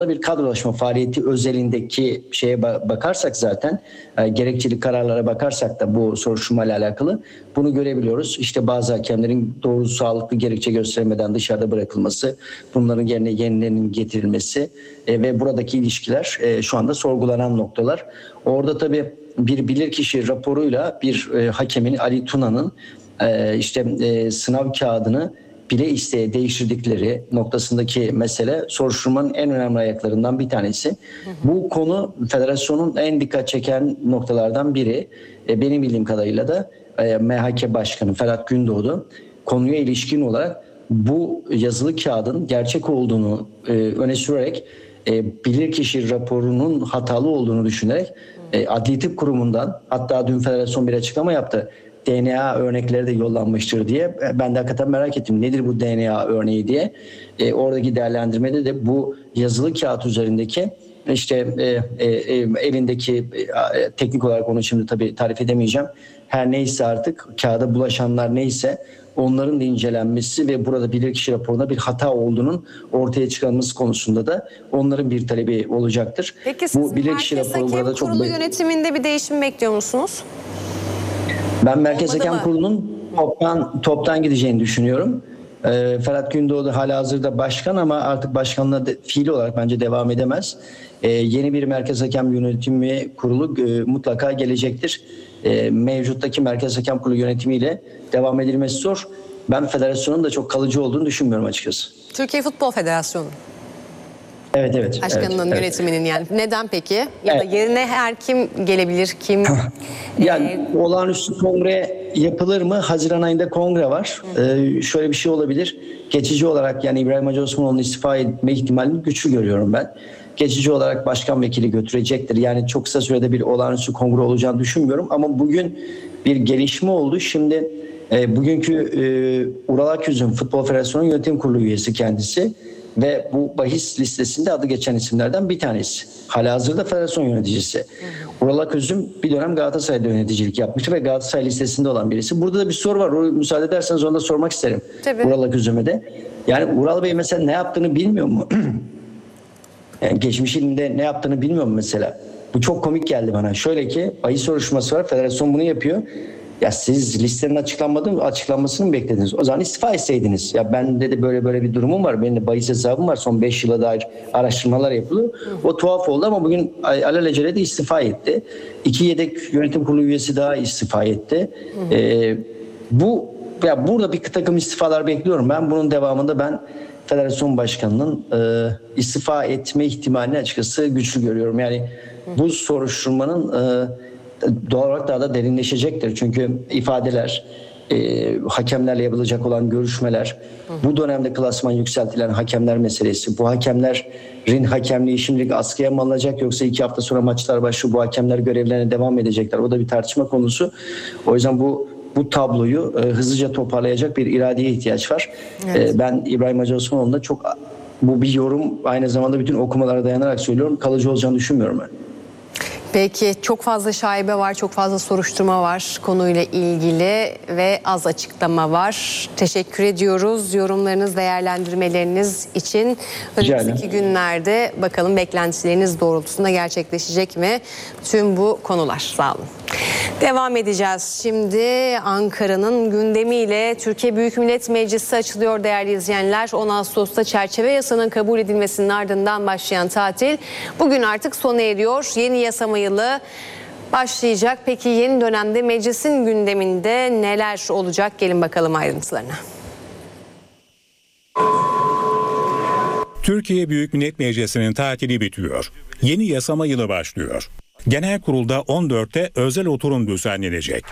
bir kadrolaşma faaliyeti özelindeki şeye bakarsak zaten gerekçeli kararlara bakarsak da bu soruşturmayla alakalı bunu görebiliyoruz. İşte bazı hakemlerin doğru sağlıklı gerekçe göstermeden dışarıda bırakılması, bunların yerine yenilerinin getirilmesi ve buradaki ilişkiler şu anda sorgulanan noktalar. Orada tabii bir bilirkişi raporuyla bir hakemin Ali Tuna'nın sınav kağıdını bile isteye değiştirdikleri noktasındaki mesele soruşturmanın en önemli ayaklarından bir tanesi. Bu konu federasyonun en dikkat çeken noktalardan biri. Benim bildiğim kadarıyla da MHK Başkanı Ferhat Gündoğdu konuya ilişkin olarak bu yazılı kağıdın gerçek olduğunu öne sürerek bilirkişi raporunun hatalı olduğunu düşünerek Adli Tıp Kurumu'ndan, hatta dün federasyon bir açıklama yaptı. DNA örnekleri de yollanmıştır diye. Ben de hakikaten merak ettim. Nedir bu DNA örneği diye. Oradaki değerlendirmede de bu yazılı kağıt üzerindeki elindeki teknik olarak onu şimdi tabii tarif edemeyeceğim. Her neyse artık kağıda bulaşanlar neyse onların da incelenmesi ve burada bilirkişi raporunda bir hata olduğunun ortaya çıkarılması konusunda da onların bir talebi olacaktır. Peki siz bu bilirkişi raporu burada çok kurulu yönetiminde bir değişim bekliyor musunuz? Ben Merkez Hakem Kurulu'nun toptan gideceğini düşünüyorum. Ferhat Gündoğdu halihazırda başkan ama artık başkanlığa fiili olarak bence devam edemez. Yeni bir Merkez Hakem Yönetimi Kurulu mutlaka gelecektir. Mevcuttaki Merkez Hakem Kurulu yönetimiyle devam edilmesi zor. Ben federasyonun da çok kalıcı olduğunu düşünmüyorum açıkçası. Türkiye Futbol Federasyonu. Evet. Başkanının yönetiminin yani. Neden peki? Ya da yerine her kim gelebilir? Kim? Yani olağanüstü kongre yapılır mı? Haziran ayında kongre var. Şöyle bir şey olabilir. Geçici olarak yani İbrahim Hacı Osmanoğlu'nun istifa etme ihtimalini güçlü görüyorum ben. Geçici olarak başkan vekili götürecektir. Yani çok kısa sürede bir olağanüstü kongre olacağını düşünmüyorum. Ama bugün bir gelişme oldu. Şimdi bugünkü Ural Aküz'ün Futbol Federasyonu Yönetim Kurulu üyesi kendisi. Ve bu bahis listesinde adı geçen isimlerden bir tanesi. Halihazırda federasyon yöneticisi. Ural Aközüm bir dönem Galatasaray'da yöneticilik yapmıştı ve Galatasaray listesinde olan birisi. Burada da bir soru var. Müsaade ederseniz onu da sormak isterim. Tabii. Ural Aközüm'e de. Yani Ural Bey mesela ne yaptığını bilmiyor mu? Yani geçmişinde ne yaptığını bilmiyor mu mesela? Bu çok komik geldi bana. Şöyle ki bahis soruşturması var. Federasyon bunu yapıyor. Ya siz listenin açıklanmasını mı beklediniz? O zaman istifa etseydiniz. Ya bende de böyle bir durumum var. Benim de bahis hesabım var. Son 5 yıla dair araştırmalar yapılıyor. O tuhaf oldu ama bugün alelacele de istifa etti. 2 yedek yönetim kurulu üyesi daha istifa etti. Burada bir takım istifalar bekliyorum. Ben bunun devamında federasyon başkanının istifa etme ihtimalini açıkçası güçlü görüyorum. Yani bu soruşturmanın doğal olarak daha da derinleşecektir. Çünkü ifadeler, hakemlerle yapılacak olan görüşmeler, bu dönemde klasman yükseltilen hakemler meselesi, bu hakemlerin hakemliği şimdilik askıya mı alınacak yoksa 2 hafta sonra maçlar başlıyor, bu hakemler görevlerine devam edecekler. O da bir tartışma konusu. O yüzden bu tabloyu hızlıca toparlayacak bir iradeye ihtiyaç var. Evet. Ben İbrahim Hacı Osmanoğlu'nda bu bir yorum, aynı zamanda bütün okumalara dayanarak söylüyorum, kalıcı olacağını düşünmüyorum ben. Peki çok fazla şaibe var, çok fazla soruşturma var konuyla ilgili ve az açıklama var. Teşekkür ediyoruz yorumlarınız, değerlendirmeleriniz için. Önümüzdeki günlerde bakalım beklentileriniz doğrultusunda gerçekleşecek mi tüm bu konular? Sağ olun. Devam edeceğiz. Şimdi Ankara'nın gündemiyle Türkiye Büyük Millet Meclisi açılıyor değerli izleyenler. 10 Ağustos'ta çerçeve yasanın kabul edilmesinin ardından başlayan tatil bugün artık sona eriyor. Yeni yasama yılı başlayacak. Peki yeni dönemde meclisin gündeminde neler olacak? Gelin bakalım ayrıntılarına. Türkiye Büyük Millet Meclisi'nin tatili bitiyor. Yeni yasama yılı başlıyor. Genel kurulda 14'te özel oturum düzenlenecek.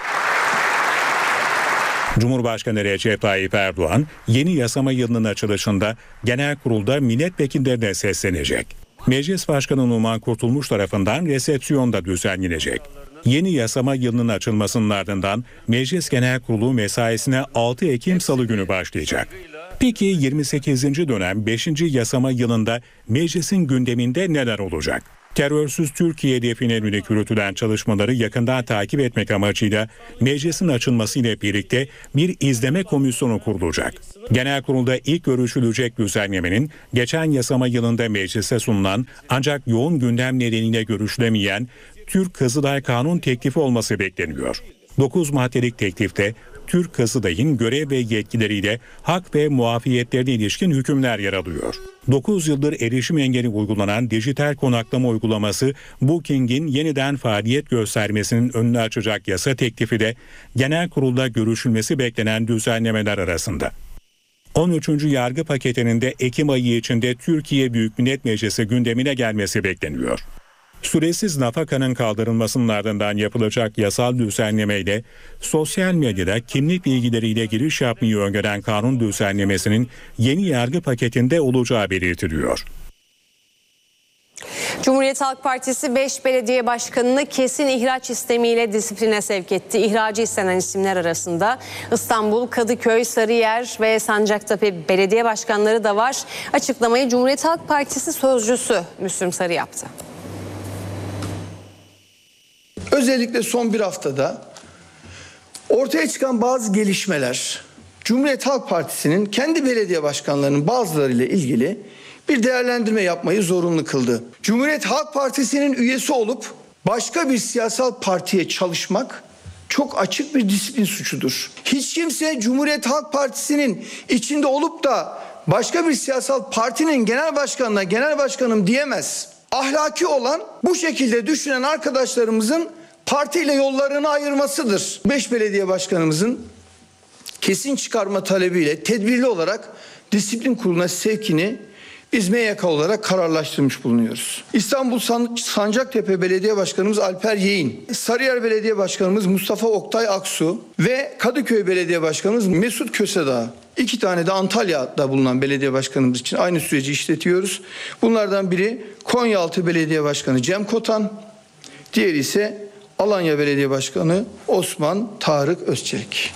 Cumhurbaşkanı Recep Tayyip Erdoğan yeni yasama yılının açılışında genel kurulda milletvekillerine seslenecek. Meclis Başkanı Numan Kurtulmuş tarafından resepsiyon da düzenlenecek. Yeni yasama yılının açılmasının ardından Meclis Genel Kurulu mesaisine 6 Ekim Salı günü başlayacak. Peki 28. dönem 5. yasama yılında meclisin gündeminde neler olacak? Terörsüz Türkiye hedefine yönelik yürütülen çalışmaları yakından takip etmek amacıyla meclisin açılmasıyla birlikte bir izleme komisyonu kurulacak. Genel kurulda ilk görüşülecek düzenlemenin geçen yasama yılında meclise sunulan ancak yoğun gündem nedeniyle görüşülemeyen Türk Kızılay Kanun teklifi olması bekleniyor. 9 maddelik teklifte Türk Kızılay'ın görev ve yetkileriyle hak ve muafiyetlerine ilişkin hükümler yer alıyor. 9 yıldır erişim engeli uygulanan dijital konaklama uygulaması Booking'in yeniden faaliyet göstermesinin önünü açacak yasa teklifi de genel kurulda görüşülmesi beklenen düzenlemeler arasında. 13. yargı paketinin de Ekim ayı içinde Türkiye Büyük Millet Meclisi gündemine gelmesi bekleniyor. Süresiz nafakanın kaldırılmasının ardından yapılacak yasal düzenlemeyle sosyal medyada kimlik bilgileriyle giriş yapmayı öngören kanun düzenlemesinin yeni yargı paketinde olacağı belirtiliyor. Cumhuriyet Halk Partisi 5 belediye başkanını kesin ihraç istemiyle disipline sevk etti. İhracı istenen isimler arasında İstanbul, Kadıköy, Sarıyer ve Sancaktepe belediye başkanları da var. Açıklamayı Cumhuriyet Halk Partisi sözcüsü Müslüm Sarı yaptı. Özellikle son bir haftada ortaya çıkan bazı gelişmeler Cumhuriyet Halk Partisi'nin kendi belediye başkanlarının bazılarıyla ilgili bir değerlendirme yapmayı zorunlu kıldı. Cumhuriyet Halk Partisi'nin üyesi olup başka bir siyasal partiye çalışmak çok açık bir disiplin suçudur. Hiç kimse Cumhuriyet Halk Partisi'nin içinde olup da başka bir siyasal partinin genel başkanına genel başkanım diyemez. Ahlaki olan bu şekilde düşünen arkadaşlarımızın partiyle yollarını ayırmasıdır. 5 belediye başkanımızın kesin çıkarma talebiyle tedbirli olarak disiplin kuruluna sevkini biz MYK olarak kararlaştırmış bulunuyoruz. İstanbul Sancaktepe Belediye Başkanımız Alper Yeğin, Sarıyer Belediye Başkanımız Mustafa Oktay Aksu ve Kadıköy Belediye Başkanımız Mesut Kösedağ. 2 tane de Antalya'da bulunan belediye başkanımız için aynı süreci işletiyoruz. Bunlardan biri Konyaaltı Belediye Başkanı Cem Kotan, diğeri ise Alanya Belediye Başkanı Osman Tarık Özçelik.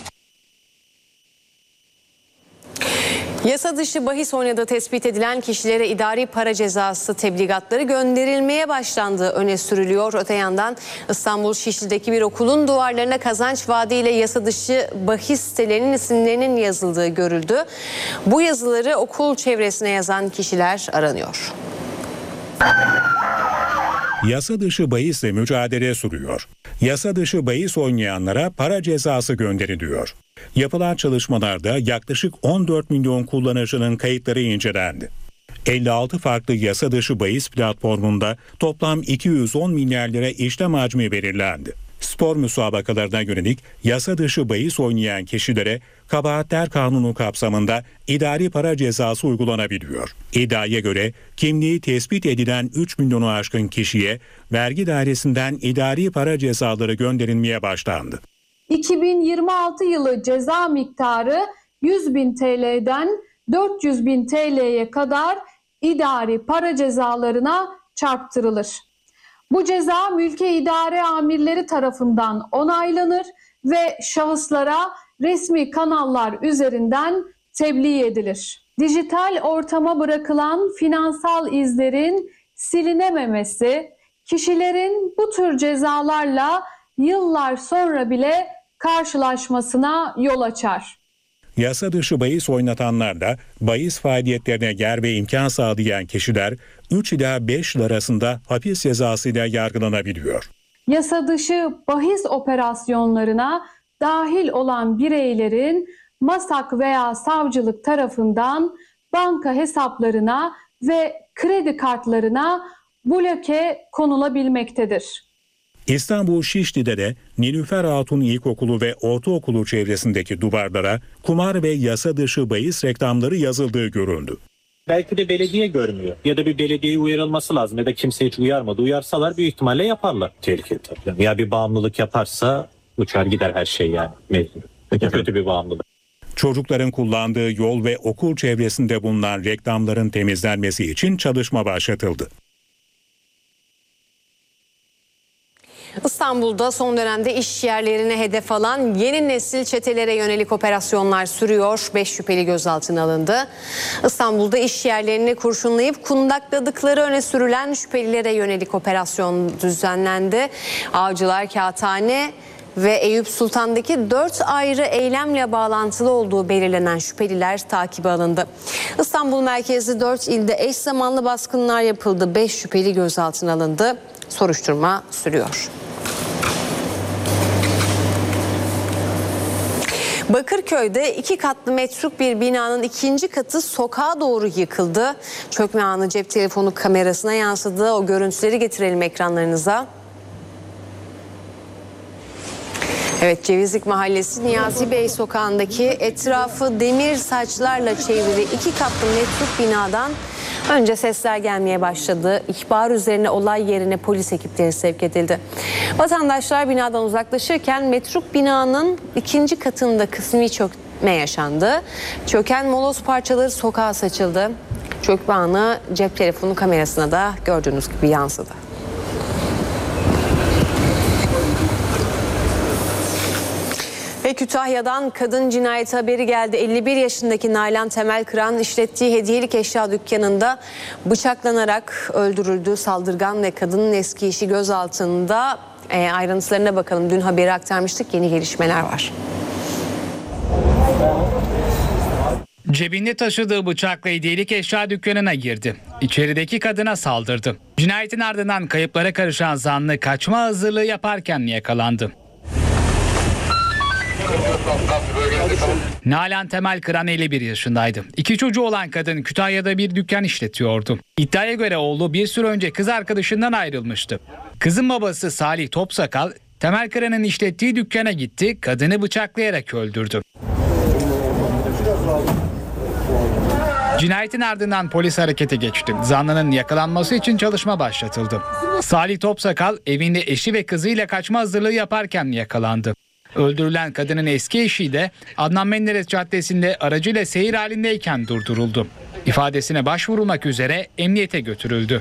Yasa dışı bahis oynadığı tespit edilen kişilere idari para cezası tebligatları gönderilmeye başlandığı öne sürülüyor. Öte yandan İstanbul Şişli'deki bir okulun duvarlarına kazanç vaadiyle yasa dışı bahis sitelerinin isimlerinin yazıldığı görüldü. Bu yazıları okul çevresine yazan kişiler aranıyor. Yasa dışı bahisle mücadele sürüyor. Yasa dışı bahis oynayanlara para cezası gönderiliyor. Yapılan çalışmalarda yaklaşık 14 milyon kullanıcının kayıtları incelendi. 56 farklı yasa dışı bahis platformunda toplam 210 milyar lira işlem hacmi belirlendi. Spor müsabakalarına yönelik yasa dışı bahis oynayan kişilere kabahatler kanunu kapsamında idari para cezası uygulanabiliyor. İddiaya göre kimliği tespit edilen 3 milyonu aşkın kişiye vergi dairesinden idari para cezaları gönderilmeye başlandı. 2026 yılı ceza miktarı 100.000 TL'den 400.000 TL'ye kadar idari para cezalarına çarptırılır. Bu ceza mülki idare amirleri tarafından onaylanır ve şahıslara resmi kanallar üzerinden tebliğ edilir. Dijital ortama bırakılan finansal izlerin silinememesi, kişilerin bu tür cezalarla yıllar sonra bile karşılaşmasına yol açar. Yasa dışı bahis oynatanlarla bahis faaliyetlerine yer ve imkan sağlayan kişiler 3 ila 5 yıl arasında hapis cezasıyla yargılanabiliyor. Yasa dışı bahis operasyonlarına dahil olan bireylerin MASAK veya savcılık tarafından banka hesaplarına ve kredi kartlarına bloke konulabilmektedir. İstanbul Şişli'de de Nilüfer Hatun İlkokulu ve Ortaokulu çevresindeki duvarlara kumar ve yasa dışı bahis reklamları yazıldığı görüldü. Belki de belediye görmüyor ya da bir belediyeye uyarılması lazım ya da kimse hiç uyarmadı. Uyarsalar büyük ihtimalle yaparlar. Tehlikeli tabii. Ya bir bağımlılık yaparsa uçar gider her şey yani. Kötü bir bağımlılık. Çocukların kullandığı yol ve okul çevresinde bulunan reklamların temizlenmesi için çalışma başlatıldı. İstanbul'da son dönemde iş yerlerine hedef alan yeni nesil çetelere yönelik operasyonlar sürüyor. 5 şüpheli gözaltına alındı. İstanbul'da iş yerlerini kurşunlayıp kundakladıkları öne sürülen şüphelilere yönelik operasyon düzenlendi. Avcılar, Kağıthane ve Eyüp Sultan'daki 4 ayrı eylemle bağlantılı olduğu belirlenen şüpheliler takibe alındı. İstanbul merkezli 4 ilde eş zamanlı baskınlar yapıldı. 5 şüpheli gözaltına alındı. Soruşturma sürüyor. Bakırköy'de 2 katlı metruk bir binanın 2. katı sokağa doğru yıkıldı. Çökme anı cep telefonu kamerasına yansıdı. O görüntüleri getirelim ekranlarınıza. Evet, Cevizlik Mahallesi Niyazi Bey sokağındaki etrafı demir saçlarla çevrili 2 katlı metruk binadan önce sesler gelmeye başladı. İhbar üzerine olay yerine polis ekipleri sevk edildi. Vatandaşlar binadan uzaklaşırken metruk binanın 2. katında kısmi çökme yaşandı. Çöken moloz parçaları sokağa saçıldı. Çökme anı cep telefonu kamerasına da gördüğünüz gibi yansıdı. Ve Kütahya'dan kadın cinayeti haberi geldi. 51 yaşındaki Nalan Temelkıran işlettiği hediyelik eşya dükkanında bıçaklanarak öldürüldü. Saldırgan ve kadının eski eşi gözaltında. Ayrıntılarına bakalım. Dün haberi aktarmıştık. Yeni gelişmeler var. Cebinde taşıdığı bıçakla hediyelik eşya dükkanına girdi. İçerideki kadına saldırdı. Cinayetin ardından kayıplara karışan zanlı kaçma hazırlığı yaparken yakalandı. Nalan Temelkıran 51 yaşındaydı. 2 çocuğu olan kadın Kütahya'da bir dükkan işletiyordu. İddiaya göre oğlu bir süre önce kız arkadaşından ayrılmıştı. Kızın babası Salih Topsakal, Temelkıran'ın işlettiği dükkana gitti, kadını bıçaklayarak öldürdü. Cinayetin ardından polis harekete geçti. Zanlının yakalanması için çalışma başlatıldı. Salih Topsakal evinde eşi ve kızıyla kaçma hazırlığı yaparken yakalandı. Öldürülen kadının eski eşi de Adnan Menderes Caddesi'nde aracıyla seyir halindeyken durduruldu. İfadesine başvurulmak üzere emniyete götürüldü.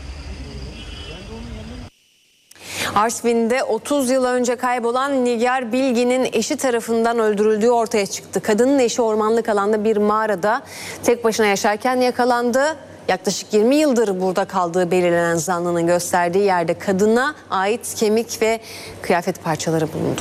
Artvin'de 30 yıl önce kaybolan Nigar Bilgin'in eşi tarafından öldürüldüğü ortaya çıktı. Kadının eşi ormanlık alanda bir mağarada tek başına yaşarken yakalandı. Yaklaşık 20 yıldır burada kaldığı belirlenen zanlının gösterdiği yerde kadına ait kemik ve kıyafet parçaları bulundu.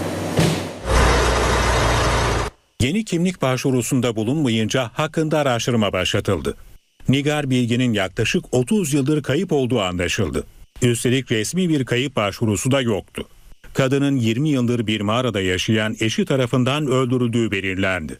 Yeni kimlik başvurusunda bulunmayınca hakkında araştırma başlatıldı. Nigar Bilgin'in yaklaşık 30 yıldır kayıp olduğu anlaşıldı. Üstelik resmi bir kayıp başvurusu da yoktu. Kadının 20 yıldır bir mağarada yaşayan eşi tarafından öldürüldüğü belirlendi.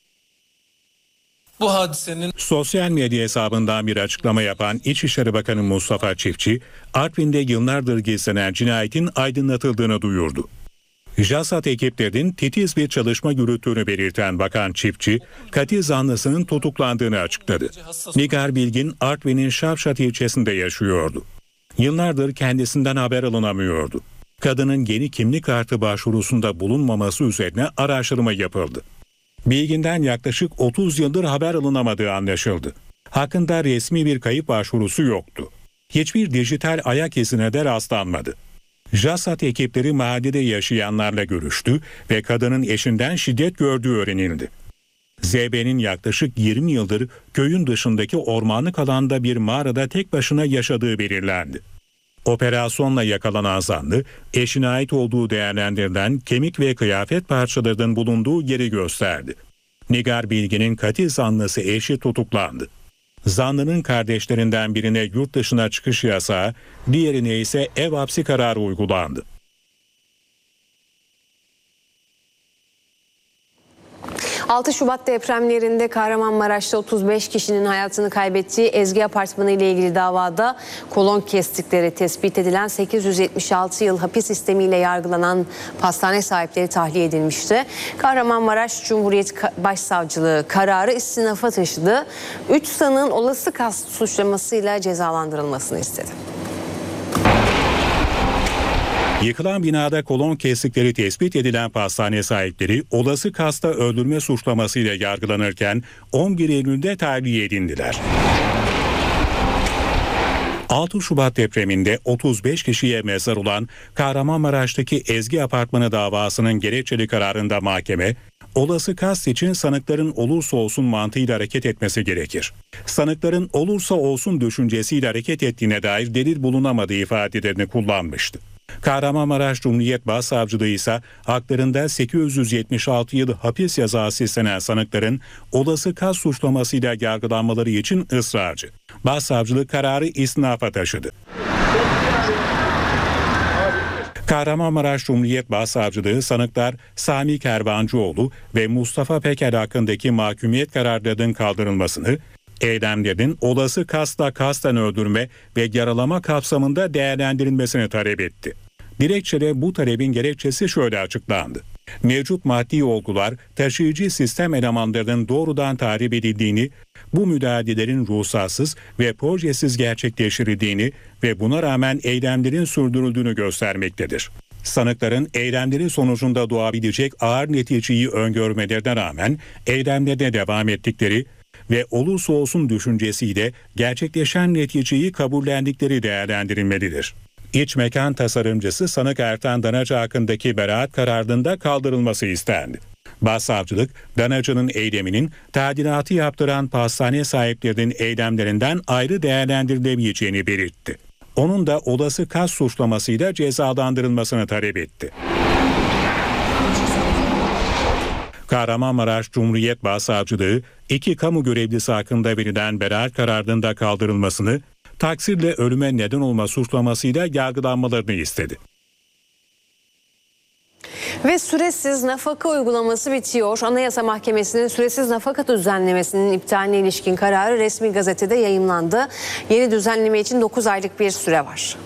Bu hadisenin sosyal medya hesabından bir açıklama yapan İçişleri Bakanı Mustafa Çiftçi, Artvin'de yıllardır gizlenen cinayetin aydınlatıldığını duyurdu. JASAT ekiplerinin titiz bir çalışma yürüttüğünü belirten Bakan Çiftçi, katil zanlısının tutuklandığını açıkladı. Nigar Bilgin, Artvin'in Şavşat ilçesinde yaşıyordu. Yıllardır kendisinden haber alınamıyordu. Kadının yeni kimlik kartı başvurusunda bulunmaması üzerine araştırma yapıldı. Bilgin'den yaklaşık 30 yıldır haber alınamadığı anlaşıldı. Hakkında resmi bir kayıp başvurusu yoktu. Hiçbir dijital ayak izine de rastlanmadı. JASAT ekipleri mahallede yaşayanlarla görüştü ve kadının eşinden şiddet gördüğü öğrenildi. ZB'nin yaklaşık 20 yıldır köyün dışındaki ormanlık alanda bir mağarada tek başına yaşadığı belirlendi. Operasyonla yakalanan zanlı, eşine ait olduğu değerlendirilen kemik ve kıyafet parçalarının bulunduğu yeri gösterdi. Nigar Bilgin'in katil zanlısı eşi tutuklandı. Zanlının kardeşlerinden birine yurt dışına çıkış yasağı, diğerine ise ev hapsi kararı uygulandı. ...6 Şubat depremlerinde Kahramanmaraş'ta 35 kişinin hayatını kaybettiği Ezgi Apartmanı ile ilgili davada kolon kestikleri tespit edilen 876 yıl hapis sistemiyle yargılanan pastane sahipleri tahliye edilmişti. Kahramanmaraş Cumhuriyet Başsavcılığı kararı istinafa taşıdı. 3 sanığın olası kast suçlamasıyla cezalandırılmasını istedi. Yıkılan binada kolon kestikleri tespit edilen pastane sahipleri olası kasta öldürme suçlamasıyla yargılanırken 11 Eylül'de tahliye edildiler. 6 Şubat depreminde 35 kişiye mezar olan Kahramanmaraş'taki Ezgi Apartmanı davasının gerekçeli kararında mahkeme, olası kast için sanıkların olursa olsun mantığıyla hareket etmesi gerekir. Sanıkların olursa olsun düşüncesiyle hareket ettiğine dair delil bulunamadığı ifadelerini kullanmıştı. Kahramanmaraş Cumhuriyet Başsavcılığı ise haklarında 876 yıl hapis cezası istenen sanıkların olası kast suçlamasıyla yargılanmaları için ısrarcı. Başsavcılık kararı istinafa taşıdı. Kahramanmaraş Cumhuriyet Başsavcılığı sanıklar Sami Kervancıoğlu ve Mustafa Peker hakkındaki mahkumiyet kararlarının kaldırılmasını, eylemlerin olası kastla kasten öldürme ve yaralama kapsamında değerlendirilmesini talep etti. Dilekçede bu talebin gerekçesi şöyle açıklandı. Mevcut maddi olgular taşıyıcı sistem elemanlarının doğrudan tahrip edildiğini, bu müdahalelerin ruhsatsız ve projesiz gerçekleştirildiğini ve buna rağmen eylemlerin sürdürüldüğünü göstermektedir. Sanıkların eylemleri sonucunda doğabilecek ağır neticeyi öngörmelerine rağmen eylemlerine devam ettikleri ve olursa olsun düşüncesiyle gerçekleşen neticeyi kabullendikleri değerlendirilmelidir. İç mekan tasarımcısı sanık Ertan Danacı hakkındaki beraat kararında kaldırılması istendi. Başsavcılık, Danacı'nın eyleminin tadilatı yaptıran pastane sahiplerinin eylemlerinden ayrı değerlendirilemeyeceğini belirtti. Onun da olası kast suçlamasıyla cezalandırılmasını talep etti. Kahramanmaraş Cumhuriyet Başsavcılığı, 2 kamu görevlisi hakkında verilen beraat kararında kaldırılmasını, taksirle ölüme neden olma suçlamasıyla yargılanmalarını istedi. Ve süresiz nafaka uygulaması bitiyor. Anayasa Mahkemesi'nin süresiz nafaka düzenlemesinin iptaline ilişkin kararı resmi gazetede yayımlandı. Yeni düzenleme için 9 aylık bir süre var.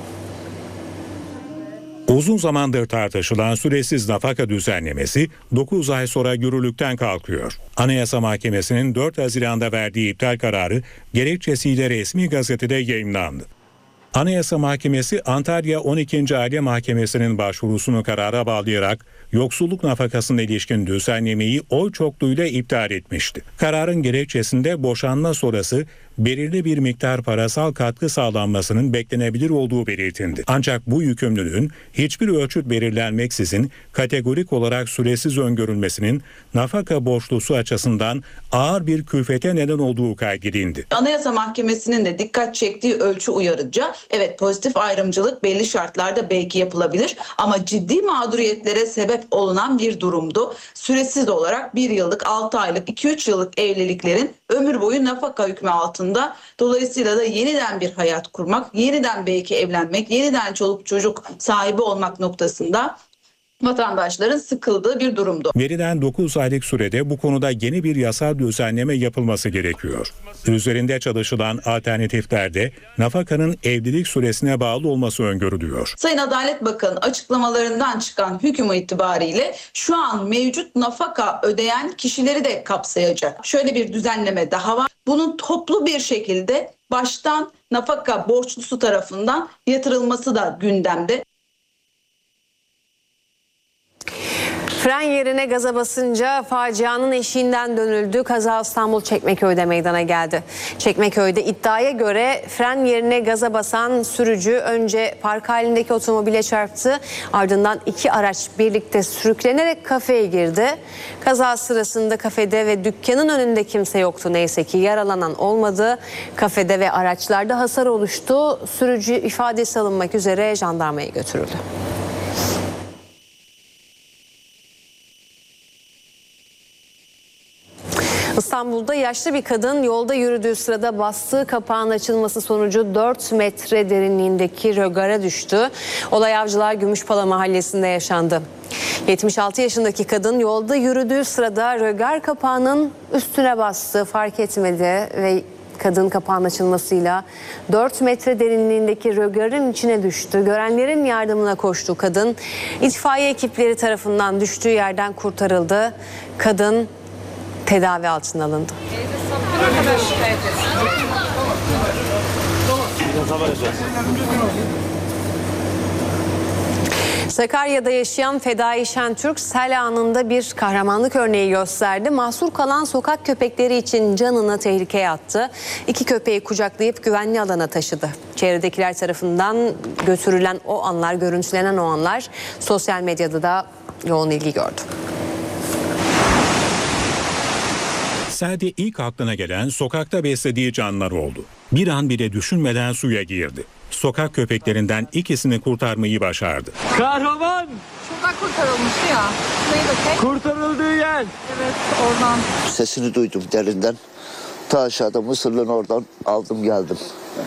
Uzun zamandır tartışılan süresiz nafaka düzenlemesi 9 ay sonra yürürlükten kalkıyor. Anayasa Mahkemesi'nin 4 Haziran'da verdiği iptal kararı gerekçesiyle resmi gazetede yayımlandı. Anayasa Mahkemesi Antalya 12. Aile Mahkemesi'nin başvurusunu karara bağlayarak yoksulluk nafakasına ilişkin düzenlemeyi oy çokluğuyla iptal etmişti. Kararın gerekçesinde boşanma sonrası belirli bir miktar parasal katkı sağlanmasının beklenebilir olduğu belirtildi. Ancak bu yükümlülüğün hiçbir ölçüt belirlenmeksizin kategorik olarak süresiz öngörülmesinin nafaka borçlusu açısından ağır bir külfete neden olduğu kaydedildi. Anayasa Mahkemesi'nin de dikkat çektiği ölçü uyarıcı. Evet, pozitif ayrımcılık belli şartlarda belki yapılabilir ama ciddi mağduriyetlere sebep olunan bir durumdu. Süresiz olarak 1 yıllık, 6 aylık, 2-3 yıllık evliliklerin ömür boyu nafaka hükmü altında. Dolayısıyla da yeniden bir hayat kurmak, yeniden belki evlenmek, yeniden çoluk çocuk sahibi olmak noktasında vatandaşların sıkıldığı bir durumdu. Verilen 9 aylık sürede bu konuda yeni bir yasal düzenleme yapılması gerekiyor. Üzerinde çalışılan alternatiflerde nafakanın evlilik süresine bağlı olması öngörülüyor. Sayın Adalet Bakanı açıklamalarından çıkan hüküm itibariyle şu an mevcut nafaka ödeyen kişileri de kapsayacak. Şöyle bir düzenleme daha var. Bunun toplu bir şekilde baştan nafaka borçlusu tarafından yatırılması da gündemde. Fren yerine gaza basınca facianın eşiğinden dönüldü. Kaza İstanbul Çekmeköy'de meydana geldi. Çekmeköy'de iddiaya göre fren yerine gaza basan sürücü önce park halindeki otomobile çarptı. Ardından 2 araç birlikte sürüklenerek kafeye girdi. Kaza sırasında kafede ve dükkanın önünde kimse yoktu. Neyse ki yaralanan olmadı. Kafede ve araçlarda hasar oluştu. Sürücü ifadesi alınmak üzere jandarmaya götürüldü. İstanbul'da yaşlı bir kadın yolda yürüdüğü sırada bastığı kapağın açılması sonucu 4 metre derinliğindeki rögara düştü. Olay Avcılar Gümüşpala mahallesinde yaşandı. 76 yaşındaki kadın yolda yürüdüğü sırada rögar kapağının üstüne bastı, fark etmedi ve kadın kapağın açılmasıyla 4 metre derinliğindeki rögarın içine düştü. Görenlerin yardımına koştu kadın. İtfaiye ekipleri tarafından düştüğü yerden kurtarıldı. Kadın tedavi altına alındı. Sakarya'da yaşayan Fedai Şentürk sel anında bir kahramanlık örneği gösterdi. Mahsur kalan sokak köpekleri için canını tehlikeye attı. 2 köpeği kucaklayıp güvenli alana taşıdı. Çevredekiler tarafından götürülen o anlar, görüntülenen o anlar sosyal medyada da yoğun ilgi gördü. Selde ilk aklına gelen sokakta beslediği canlılar oldu. Bir an bile düşünmeden suya girdi. Sokak köpeklerinden ikisini kurtarmayı başardı. Kahraman! Sokak kurtarılmıştı ya. Şurayı da tek. Kurtarıldığı yer. Evet, oradan. Sesini duydum derinden. Ta aşağıda Mısırlı'nın oradan aldım geldim.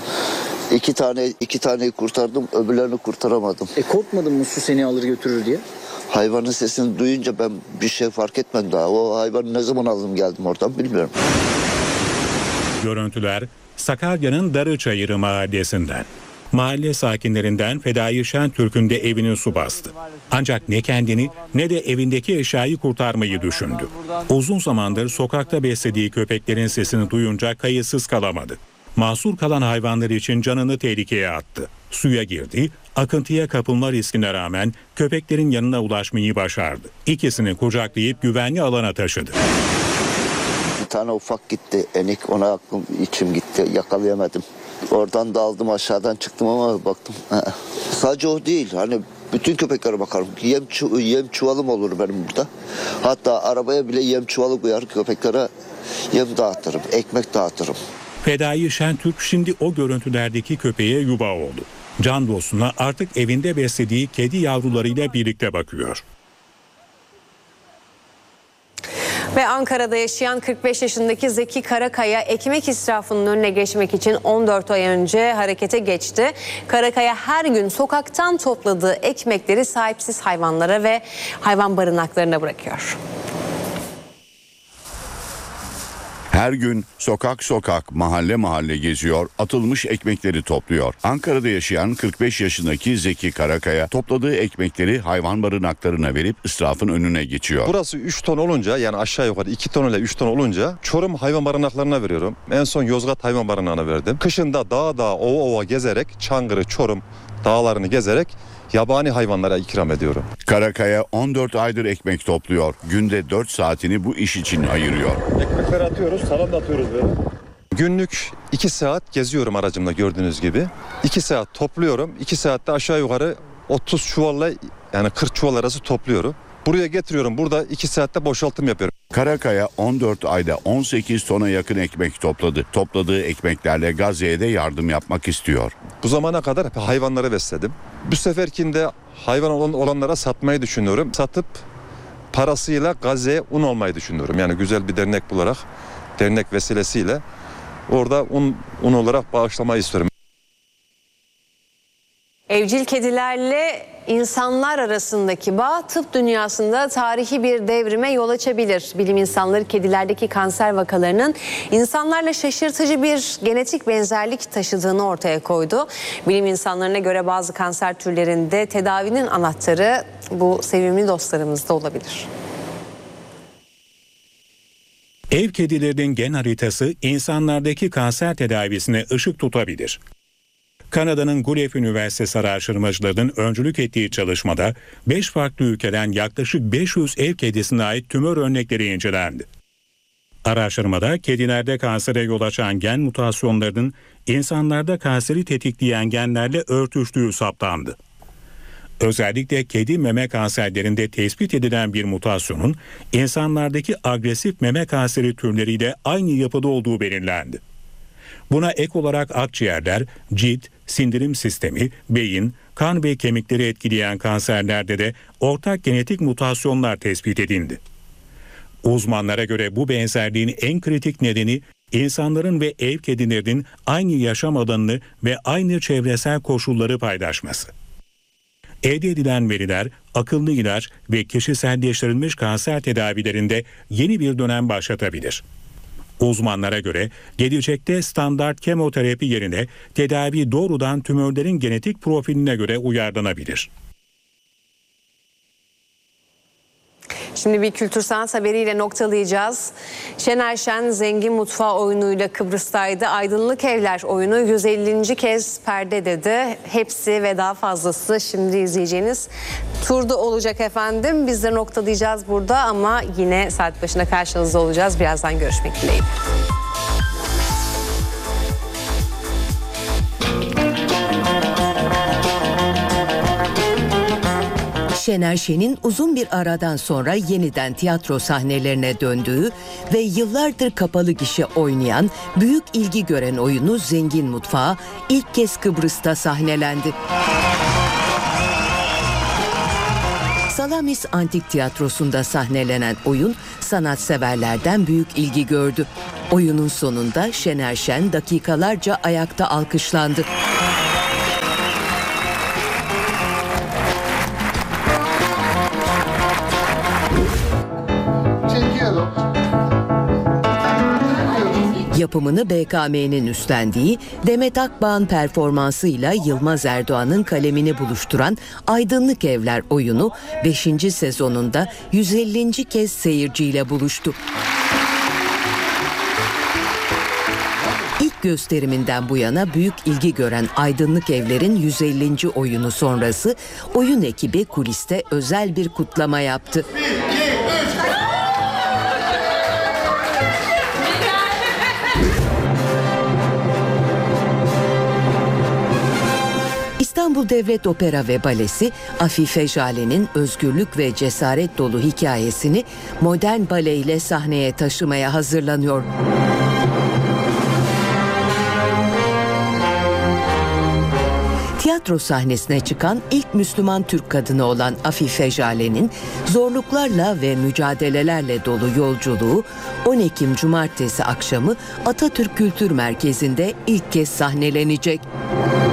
İki taneyi kurtardım, öbürlerini kurtaramadım. Korkmadın mı su seni alır götürür diye? Hayvanın sesini duyunca ben bir şey fark etmedim daha. O hayvanı ne zaman aldım geldim oradan bilmiyorum. Görüntüler Sakarya'nın Darıçayırı mahallesinden. Mahalle sakinlerinden Fedai Şentürk'ün de evini su bastı. Ancak ne kendini ne de evindeki eşyayı kurtarmayı düşündü. Uzun zamandır sokakta beslediği köpeklerin sesini duyunca kayıtsız kalamadı. Mahsur kalan hayvanlar için canını tehlikeye attı. Suya girdi, akıntıya kapılma riskine rağmen köpeklerin yanına ulaşmayı başardı. İkisini kucaklayıp güvenli alana taşıdı. Bir tane ufak gitti, enik, ona aklım içim gitti, yakalayamadım. Oradan da aldım, aşağıdan çıktım ama baktım. Sadece o değil, hani bütün köpeklere bakarım. Yem çuvalım olur benim burada. Hatta arabaya bile yem çuvalı koyar, köpeklere yem dağıtırım, ekmek dağıtırım. Fedai Şentürk şimdi o görüntülerdeki köpeğe yuva oldu. Can dostuna artık evinde beslediği kedi yavrularıyla birlikte bakıyor. Ve Ankara'da yaşayan 45 yaşındaki Zeki Karakaya ekmek israfının önüne geçmek için 14 ay önce harekete geçti. Karakaya her gün sokaktan topladığı ekmekleri sahipsiz hayvanlara ve hayvan barınaklarına bırakıyor. Her gün sokak sokak, mahalle mahalle geziyor, atılmış ekmekleri topluyor. Ankara'da yaşayan 45 yaşındaki Zeki Karakaya topladığı ekmekleri hayvan barınaklarına verip israfın önüne geçiyor. Burası 3 ton olunca, yani aşağı yukarı 2 ton ile 3 ton olunca Çorum hayvan barınaklarına veriyorum. En son Yozgat hayvan barınağına verdim. Kışında dağ ova gezerek Çankırı, Çorum dağlarını gezerek yabani hayvanlara ikram ediyorum. Karakaya 14 aydır ekmek topluyor. Günde 4 saatini bu iş için ayırıyor. Ekmekleri atıyoruz, salam da atıyoruz böyle. Günlük 2 saat geziyorum aracımla gördüğünüz gibi. 2 saat topluyorum. 2 saatte aşağı yukarı 30 çuvalla, yani 40 çuval arası topluyorum. Buraya getiriyorum. Burada 2 saatte boşaltım yapıyorum. Karakaya 14 ayda 18 tona yakın ekmek topladı. Topladığı ekmeklerle Gazze'ye de yardım yapmak istiyor. Bu zamana kadar hep hayvanları besledim. Bu seferkinde hayvan olanlara satmayı düşünüyorum. Satıp parasıyla Gazze'ye un olmayı düşünüyorum. Yani güzel bir dernek bularak, dernek vesilesiyle orada un olarak bağışlamayı istiyorum. Evcil kedilerle insanlar arasındaki bağ tıp dünyasında tarihi bir devrime yol açabilir. Bilim insanları kedilerdeki kanser vakalarının insanlarla şaşırtıcı bir genetik benzerlik taşıdığını ortaya koydu. Bilim insanlarına göre bazı kanser türlerinde tedavinin anahtarı bu sevimli dostlarımızda olabilir. Ev kedilerinin gen haritası insanlardaki kanser tedavisine ışık tutabilir. Kanada'nın Guelph Üniversitesi araştırmacılarının öncülük ettiği çalışmada 5 farklı ülkeden yaklaşık 500 ev kedisine ait tümör örnekleri incelendi. Araştırmada kedilerde kansere yol açan gen mutasyonlarının insanlarda kanseri tetikleyen genlerle örtüştüğü saptandı. Özellikle kedi meme kanserlerinde tespit edilen bir mutasyonun insanlardaki agresif meme kanseri türleriyle aynı yapıda olduğu belirlendi. Buna ek olarak akciğerler, cilt, sindirim sistemi, beyin, kan ve kemikleri etkileyen kanserlerde de ortak genetik mutasyonlar tespit edildi. Uzmanlara göre bu benzerliğin en kritik nedeni insanların ve ev kedilerinin aynı yaşam alanını ve aynı çevresel koşulları paylaşması. Elde edilen veriler akıllı ilaç ve kişiselleştirilmiş kanser tedavilerinde yeni bir dönem başlatabilir. Uzmanlara göre gelecekte standart kemoterapi yerine tedavi doğrudan tümörlerin genetik profiline göre uyarlanabilir. Şimdi bir kültür sanat haberiyle noktalayacağız. Şener Şen Zengin Mutfağı oyunuyla Kıbrıs'taydı. Aydınlık Evler oyunu 150. kez perde dedi. Hepsi ve daha fazlası şimdi izleyeceğiniz turda olacak efendim. Biz de noktalayacağız burada ama yine saat başında karşınızda olacağız. Birazdan görüşmek dileğiyle. Şener Şen'in uzun bir aradan sonra yeniden tiyatro sahnelerine döndüğü ve yıllardır kapalı gişe oynayan, büyük ilgi gören oyunu Zengin Mutfağı ilk kez Kıbrıs'ta sahnelendi. Salamis Antik Tiyatrosu'nda sahnelenen oyun sanatseverlerden büyük ilgi gördü. Oyunun sonunda Şener Şen dakikalarca ayakta alkışlandı. Yapımını BKM'nin üstlendiği, Demet Akbağ'ın performansıyla Yılmaz Erdoğan'ın kalemini buluşturan Aydınlık Evler oyunu 5. sezonunda 150. kez seyirciyle buluştu. İlk gösteriminden bu yana büyük ilgi gören Aydınlık Evler'in 150. oyunu sonrası oyun ekibi kuliste özel bir kutlama yaptı. İstanbul Devlet Opera ve Balesi, Afife Jale'nin özgürlük ve cesaret dolu hikayesini modern bale ile sahneye taşımaya hazırlanıyor. Tiyatro sahnesine çıkan ilk Müslüman Türk kadını olan Afife Jale'nin zorluklarla ve mücadelelerle dolu yolculuğu 10 Ekim Cumartesi akşamı Atatürk Kültür Merkezi'nde ilk kez sahnelenecek.